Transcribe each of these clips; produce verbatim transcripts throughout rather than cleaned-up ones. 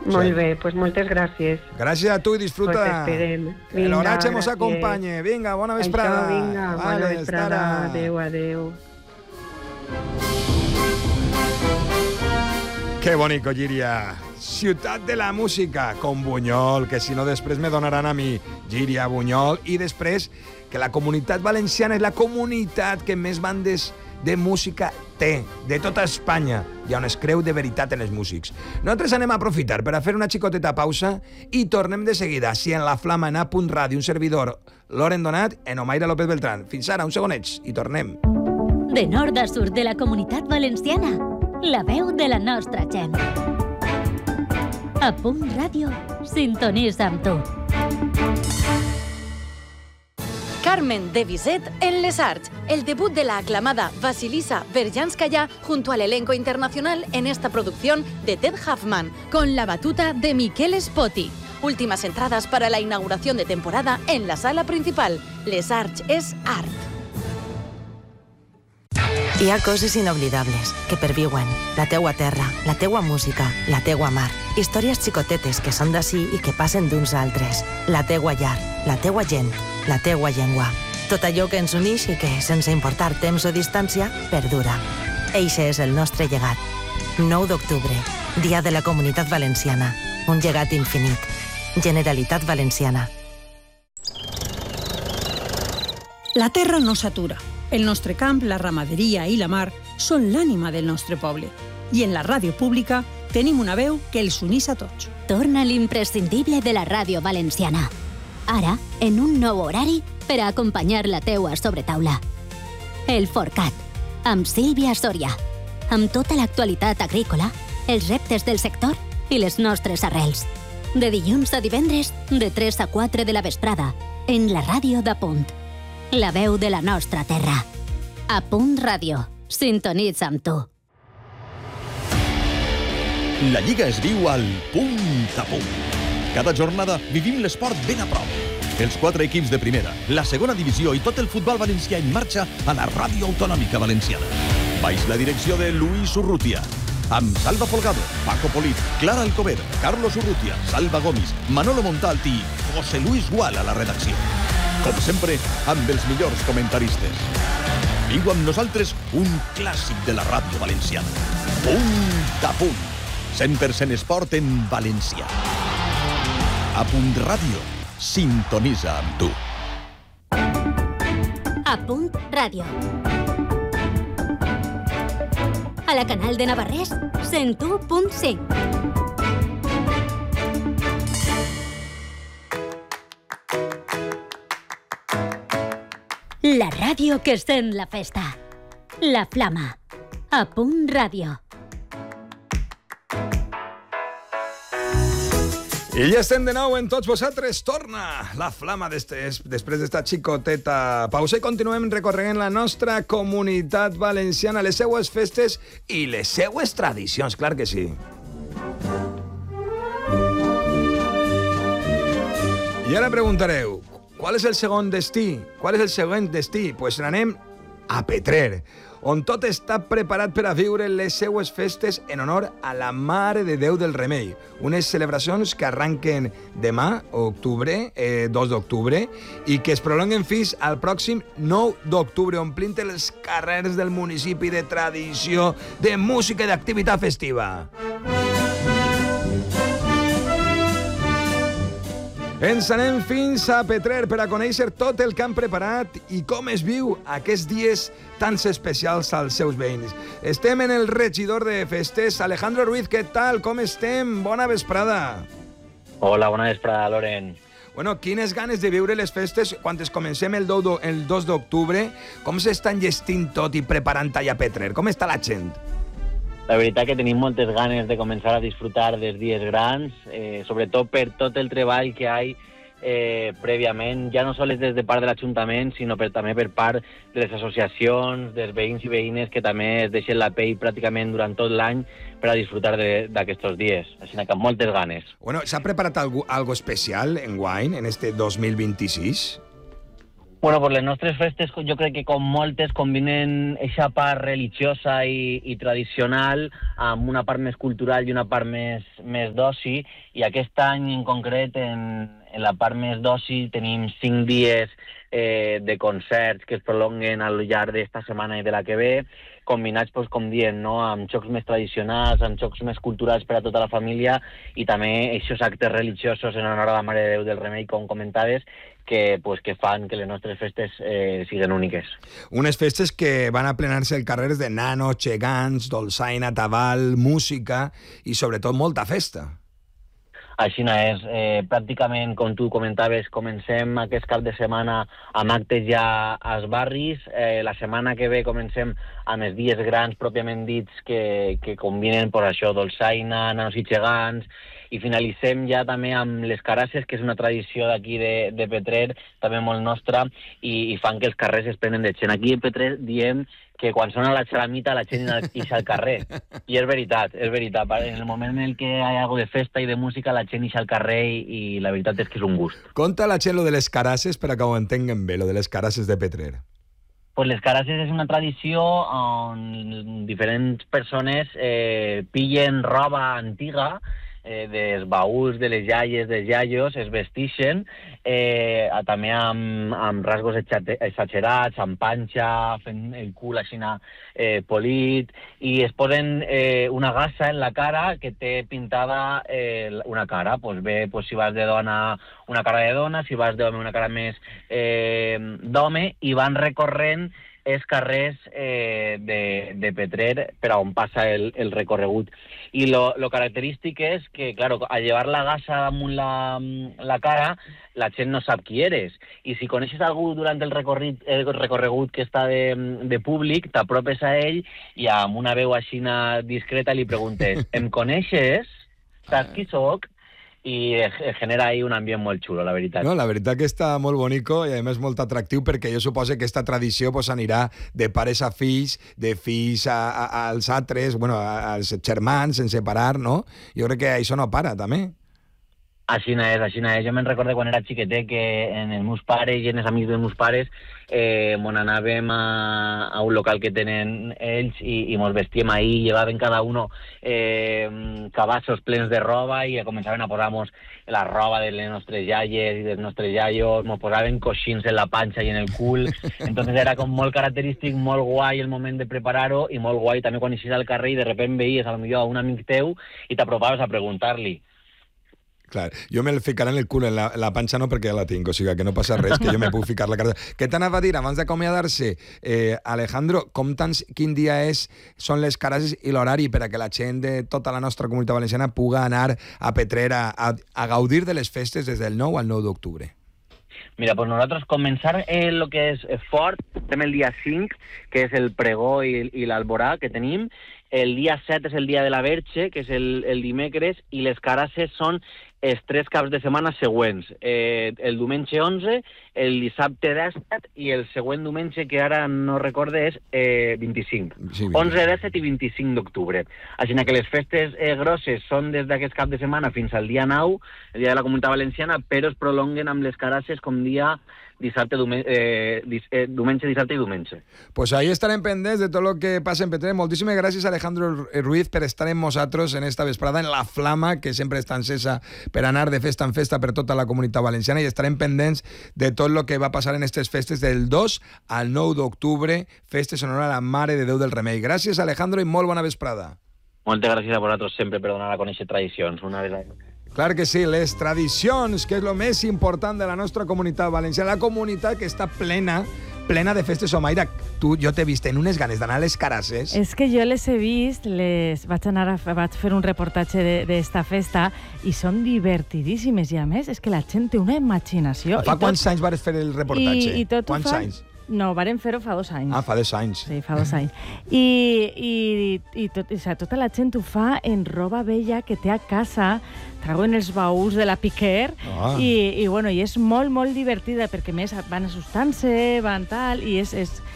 Molt sí. bé, doncs pues moltes gràcies. Gràcies a tu i disfruta. Pues esperem. Que l'oratge mos acompanye. Vinga, bona vesprada. Això, vinga, vale, bona vesprada. Adéu, adéu. Que bonico, Llíria. Ciutat de la música, con Buñol, que si no després me donaran a mi Llíria, Buñol, i després que la comunitat valenciana és la comunitat que més bandes de música té, de tota Espanya, i on es creu de veritat en els músics. Nosaltres anem a aprofitar per a fer una xicoteta pausa i tornem de seguida, si en la Flama, en A punt Ràdio, un servidor, Loren Donat, en Omaira López Beltrán. Fins ara, uns segonets, i tornem. De nord a sud de la comunitat valenciana, la veu de la nostra gent. A Punt Ràdio, sintonitza amb tu. Carmen de Bizet en Les Arts, el debut de la aclamada Vasilisa Berjanskaya junto al elenco internacional en esta producción de Ted Huffman, con la batuta de Miquel Spoti. Últimas entradas para la inauguración de temporada en la sala principal. Les Arts és art. Hi ha coses inoblidables que perviuen. La teua terra, la teua música, la teua mar. Històries xicotetes que són d'ací i que passen d'uns a altres. La teua llar, la teua gent, la teua llengua. Tot allò que ens uneix i que, sense importar temps o distància, perdura. Eixe és el nostre llegat. nou d'octubre, Dia de la Comunitat Valenciana. Un llegat infinit. Generalitat Valenciana. La terra no s'atura. El nostre camp, la ramaderia i la mar són l'ànima del nostre poble. I en la ràdio pública tenim una veu que els unís a tots. Torna l'imprescindible de la ràdio valenciana. Ara, en un nou horari per a acompanyar la teua sobretaula. El Forcat, amb Sílvia Soria. Amb tota l'actualitat agrícola, els reptes del sector i les nostres arrels. De dilluns a divendres, de tres a quatre de la vesprada, en la ràdio de Punt. La veu de la nostra terra. A Punt Ràdio. Sintonitza amb tu. La Lliga es viu al punt a punt. Cada jornada vivim l'esport ben a prop. Els quatre equips de primera, la segona divisió i tot el futbol valencià en marxa a la Ràdio Autonòmica Valenciana. Baix la direcció de Luis Urrutia. Amb Salva Folgado, Paco Polit, Clara Alcover, Carlos Urrutia, Salva Gomis, Manolo Montalt i José Luis Gual a la redacció. Com sempre, amb els millors comentaristes. Viu amb nosaltres un clàssic de la ràdio valenciana. Punt a punt. cent per cent esport en valencià. A Punt Ràdio, sintonitza amb tu. A Punt Ràdio. A la Canal de Navarrés, cent u punt cinc. La ràdio que sent la festa. La Flama. A Punt Ràdio. I ja estem de nou en tots vosaltres. Torna la Flama després d'esta xicoteta pausa i continuem recorrent la nostra comunitat valenciana, les seues festes i les seues tradicions, clar que sí. I ara preguntareu, qual és el segon destí? Qual és el següent destí? Doncs pues n'anem a Petrer, on tot està preparat per a viure les seues festes en honor a la Mare de Déu del Remei. Unes celebracions que arranquen demà, octubre, eh, dos d'octubre, i que es prolonguen fins al pròxim nou d'octubre, omplint els carrers del municipi de tradició, de música i d'activitat festiva. Ens anem fins a Petrer per a conèixer tot el que han preparat i com es viu aquests dies tan especials als seus veïns. Estem en el regidor de festes, Alejandro Ruiz. Què tal? Com estem? Bona vesprada. Hola, bona vesprada, Loren. Bueno, quines ganes de viure les festes quan es comencem el dos d'octubre. Com s'estan gestint tot i preparant allà a Petrer? Com està la gent? La veritat que tenim moltes ganes de començar a disfrutar dels dies grans, eh, sobretot per tot el treball que hi ha eh, prèviament, ja no sols des de part de l'Ajuntament, sinó per, també per part de les associacions, dels veïns i veïnes que també es deixen la pell pràcticament durant tot l'any per a disfrutar d'aquests dies. Així que amb moltes ganes. Bueno, s'ha preparat algo, algo especial en enguany, en este dos mil vint-i-sis? Bueno, pues les nostres festes jo crec que com moltes combinen eixa part religiosa i, i tradicional amb una part més cultural i una part més, més d'oci, i aquest any en concret en, en la part més d'oci tenim cinc dies eh, de concerts que es prolonguen al llarg d'esta setmana i de la que ve, combinats, pues, com diem, no? Amb xocs més tradicionals, amb xocs més culturals per a tota la família i també aquests actes religiosos en honor a la Mare de Déu del Remei, com comentaves, que, pues, que fan que les nostres festes eh, siguin úniques. Unes festes que van a plenar-se el carrers de nanos, gegants, dolçaina, tabal, música i sobretot molta festa. Així és, eh, pràcticament, com tu comentaves, comencem aquest cap de setmana amb actes ja als barris, eh, la setmana que ve comencem amb els dies grans pròpiament dits que, que combinen per això, dolçaina, nanos i gegants, i finalitzem ja també amb les carasses, que és una tradició d'aquí de, de Petrer, també molt nostra, i, i fan que els carrers es prenen de gent. Aquí a Petrer diem que quan sona la xaramita la gent ix al carrer. I és veritat, és veritat. En el moment en el que hi ha algo de festa i de música, la gent ix al carrer i, i la veritat és que és un gust. Conta la gent lo de les carasses per a que ho entenguen bé, lo de les carasses de Petrer. Pues les carasses és una tradició on diferents persones eh, pillen roba antiga, eh, dels baús de les iaies, dels iaios, es vestixen, eh, també amb, amb rasgos exagerats, amb panxa, fent el cul així eh, polit, i es posen eh, una gasa en la cara que té pintada eh, una cara. Pues bé, pues si vas de dona, una cara de dona, si vas d'home, una cara més eh, d'home, i van recorrent els carrers eh, de, de Petrer per on passa el, el recorregut. I lo, lo característic és que, claro, al llevar la gasa damunt la, la cara, la gent no sap qui eres. I si coneixes algú durant el, recorrit, el recorregut que està de, de públic, t'apropes a ell i amb una veu així discreta li preguntes: em coneixes? Saps qui soc? I genera ahí un ambient molt xulo, la veritat. No, la veritat que està molt bonico i a més molt atractiu, perquè jo suposo que aquesta tradició pues, anirà de pares a fills, de fills a, a, als altres, bueno, als germans, sense parar, no? Jo crec que això no para, també. Així és, així és. Jo me'n recordo quan era xiquetet que en els meus pares i en els amics dels meus pares eh, mon anàvem a, a un local que tenen ells i, i mos vestíem ahí, llevaven cada uno eh, cabassos plens de roba i començaven a posar-nos la roba de les nostres iaies i dels nostres iaios, mos posaven coixins en la panxa i en el cul, entonces era com molt característic, molt guai el moment de preparar-ho i molt guai també quan eixis al carrer i de repente veies a lo millor a un amic teu i t'apropaves a preguntar-li. Clar, jo me'l ficaré en el cul, en la, la panxa no, perquè ja la tinc, o sigui que no passa res, que jo me puc ficar la cara. Què t'anava a dir abans d'acomiadar-se? Eh, Alejandro, com tants, quin dia és, són les carasses i l'horari per a que la gent de tota la nostra comunitat valenciana puga anar a Petrer a, a, a gaudir de les festes des del nou al nou d'octubre? Mira, pues nosaltres començar eh, lo que és fort, estem el dia cinc, que és el pregó i, i l'alborà que tenim. El dia set és el dia de la Verge, que és el, el dimecres, i les carasses són els tres caps de setmana següents. Eh, el diumenge onze, el dissabte disset i el següent diumenge, que ara no recorde, és eh, vint-i-cinc. Sí, onze, disset i vint-i-cinc d'octubre. Així que les festes eh, grosses són des d'aquest cap de setmana fins al dia nou, el dia de la Comunitat Valenciana, però es prolonguen amb les carasses com dia dissabte, diumenge, eh, dis, eh, diumenge, dissabte i diumenge. Pues ahí estarem pendents de tot el que passa en Petrer. Moltíssimes gràcies, Alejandro Ruiz, per estar amb nosaltres en esta vesprada, en la flama, que sempre està encesa per anar de festa en festa per tota la comunitat valenciana, i estarem pendents de tot el que va passar en aquestes festes del dos al nou d'octubre, festes en honor a la Mare de Déu del Remei. Gràcies, Alejandro, i molt bona vesprada. Moltes gràcies a vosaltres sempre per donar a conèixer tradicions. Una vegada. Clar que sí, les tradicions, que és el més important de la nostra comunitat valenciana, la comunitat que està plena, plena de festes. Omaira, tu, jo t'he vist en unes ganes d'anar a les carasses. És que jo les he vist, les vaig anar a, vaig fer un reportatge d'esta festa i són divertidíssimes, i a més és que la gent té una imaginació. Fa quants anys vas fer el reportatge? I, i tot quants fa... anys? No, varen fer-ho fa dos anys. Ah, fa dos anys. Sí, fa dos anys. I, i, i, tot, o sigui, tota la gent ho fa en roba vella que té a casa, trauen els baús de la Piquer, ah. i, i, bueno, i és molt, molt divertida, perquè més van assustant-se, van tal, i és, és,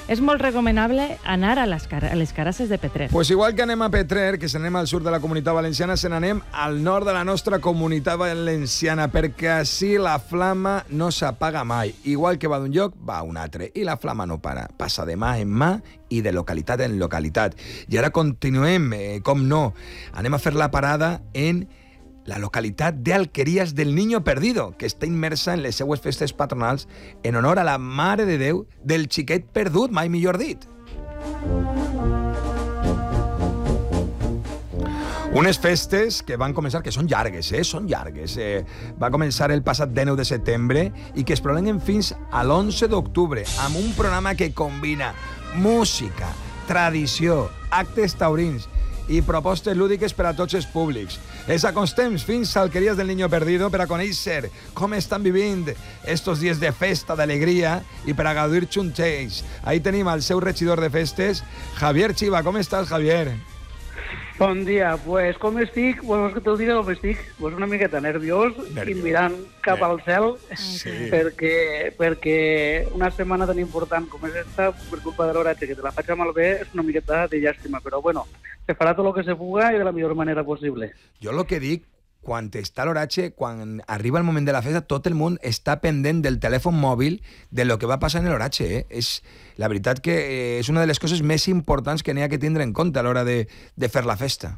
és molt recomanable anar a les, car a les carasses de Petrer. Pues igual que anem a Petrer, que se n'anem al sud de la Comunitat Valenciana, se n'anem al nord de la nostra Comunitat Valenciana, perquè així la flama no s'apaga mai. Igual que va d'un lloc, va a un altre. I la flama no para. Passa de mà en mà i de localitat en localitat. I ara continuem, eh, com no, anem a fer la parada en la localitat d'Alqueries del Niño Perdido, que està immersa en les seues festes patronals en honor a la Mare de Déu del xiquet perdut, mai millor dit. Unes festes que van començar, que són llargues, eh? Són llargues. Eh? Va començar el passat dinou de setembre i que es prolonguen fins a l'onze d'octubre, amb un programa que combina música, tradició, actes taurins i propostes lúdiques per a tots els públics. Els acostem fins a Alqueries del Niño Perdido per a conèixer com estan vivint estos dies de festa, d'alegria i per a gaudir junts. Ahí tenim al seu regidor de festes, Javier Chiva. Com estàs, Javier? Bon dia, pues com estic? Pues que te'l diré com estic. Pues una miqueta nerviós, nerviós. I mirant cap al cel, sí. perquè, perquè una setmana tan important com és esta, per culpa de l'horatge, que te la faig malbé, és una miqueta de llàstima, però bueno, se farà tot el que se puga i de la millor manera possible. Jo el que dic, quan està l'horatge, quan arriba el moment de la festa, tot el món està pendent del telèfon mòbil de lo que va passar en l'horatge. Eh? És, la veritat que és una de les coses més importants que n'hi ha que tindre en compte a l'hora de, de fer la festa.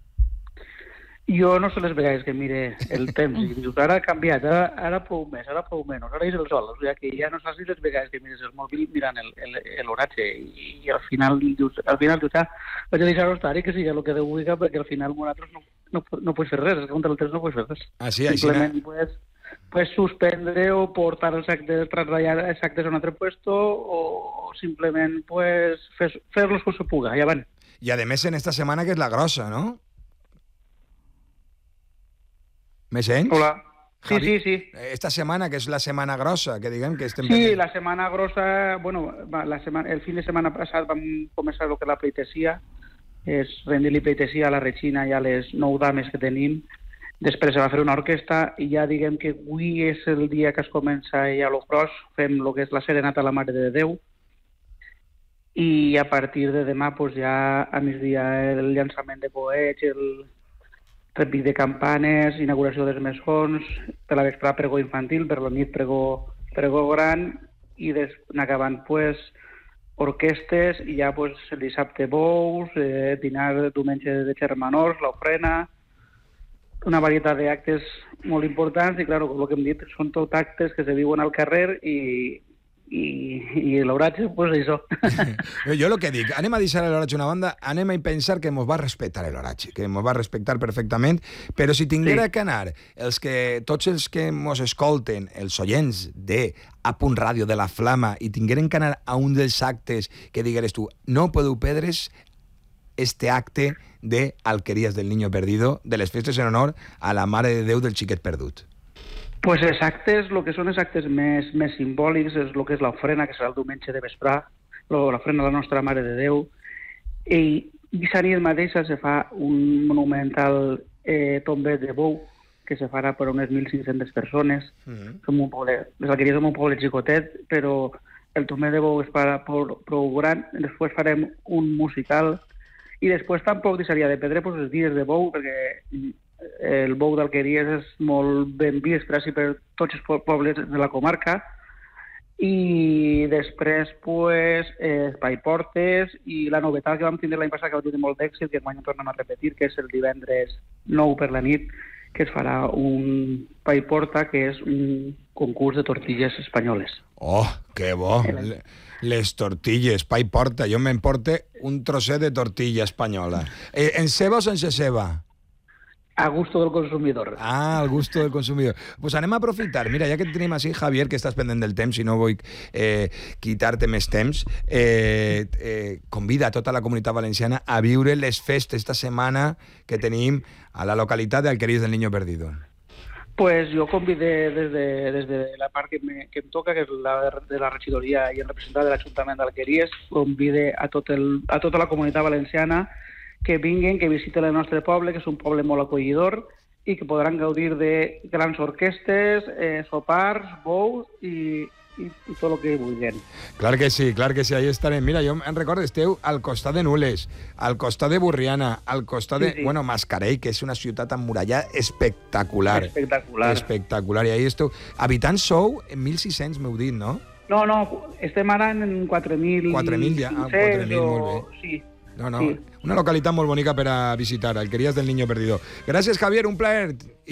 Jo no sé les vegades que mire el temps, i dius, ara ha canviat, ara, ara plou més, ara plou menys, ara és el sol, o sigui que ja no saps si les vegades que mires el mòbil mirant l'horatge, i, i al final dius, al final dius, ah, vaig a deixar-ho estar i que sigui el que Déu vulgui, perquè al final nosaltres no, no, no pots fer res, és que contra el temps no pots fer res. Ah, sí, simplement pues, pues suspendre o portar els actes, traslladar els actes a un altre puesto, o simplement pues, fer-los com se puga, ja van. I a més en esta setmana que és la grossa, no? ¿Me sents? Hola. Sí, Javi, sí, sí. Esta setmana, que és la setmana grossa, que diguem que estem... Sí, pendent. La setmana grossa, bueno, la setmana, el fin de setmana passat vam començar el que és la pleitesia, és rendir-li pleitesia a la Regina i a les nou dames que tenim. Després se va fer una orquestra i ja diguem que avui és el dia que es comença ja lo gros, fem el que és la serenata a la Mare de Déu, i a partir de demà pues, ja a migdia el llançament de coets, el repic de campanes, inauguració dels mesons, per la vesprada pregó infantil, per la nit pregó, pregó gran, i des, acabant pues, orquestes, i ja pues, el dissabte bous, eh, dinar diumenge de germanors, l'ofrena, una varietat d'actes molt importants, i clar, com el que hem dit, són tot actes que se viuen al carrer i, i, i l'horatge, pues això. Jo el que dic, anem a deixar l'horatge una banda, anem a pensar que ens va respectar l'horatge, que ens va respectar perfectament, però si tinguera sí. que anar, els que, tots els que ens escolten, els oients de A Punt Ràdio, de la Flama, i tingueren que anar a un dels actes que digueres tu, no podeu perdre's este acte de Alqueries del Niño Perdido, de les festes en honor a la Mare de Déu del xiquet perdut. Pues els actes, el que són els actes més, més simbòlics, és el que és l'ofrena, que serà el diumenge de vesprà, l'ofrena a la nostra Mare de Déu, i aquesta nit mateixa se fa un monumental eh, tombet de bou, que se farà per unes mil cinc-centes persones. Mm-hmm. Som un poble, les Alqueries som un poble xicotet, però el tombet de bou és para prou, prou gran, després farem un musical, i després tampoc deixaria de perdre pues, els dies de bou, perquè el bou d'Alqueries és molt ben vist per, per tots els pobles de la comarca, i després pues, eh, espai portes, i la novetat que vam tindre l'any passat, que va tenir molt d'èxit, que enguany tornem a repetir, que és el divendres nou per la nit, que es farà un espai porta, que és un concurs de tortilles espanyoles. Oh, que bo! Les tortilles, espai porta. Jo m'emporte un trosset de tortilla espanyola. Eh, en ceba o sense ceba? A gusto del consumidor. Ah, al gusto del consumidor. Pues anem a aprofitar. Mira, ja que tenim així, Javier, que estàs pendent del temps i no vull eh, quitar-te més temps, eh, eh, convida a tota la comunitat valenciana a viure les festes esta setmana que tenim a la localitat d'Alqueries del Niño Perdido. Pues jo convidé des de, des de la part que, me, que em toca, que és la de la regidoria i el representant de l'Ajuntament d'Alqueries, convide a, tot el, a tota la comunitat valenciana que vinguin, que visiten el nostre poble, que és un poble molt acollidor, i que podran gaudir de grans orquestes, eh, sopars, bous i, i, i tot el que vulguem. Clar que sí, clar que sí, ahí estarem. Mira, jo em recordo, esteu al costat de Nules, al costat de Burriana, al costat de, Sí, sí. bueno, Mascarell, que és una ciutat emmurallada espectacular. Espectacular. Espectacular. I ahí esteu. Habitants sou en mil sis-cents, m'heu dit, no? No, no, estem ara en quatre mil quatre mil ja, ah, quatre mil, o... molt bé. Sí. No, no, Sí. una localitat molt bonica per a visitar, Alquerías del Niño Perdido. Gràcies, Javier, un plaer.